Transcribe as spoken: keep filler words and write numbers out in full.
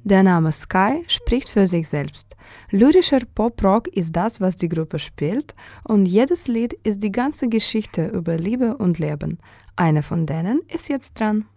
Der Name Sky spricht für sich selbst. Lyrischer Pop-Rock ist das, was die Gruppe spielt, und jedes Lied ist die ganze Geschichte über Liebe und Leben. Eine von denen ist jetzt dran.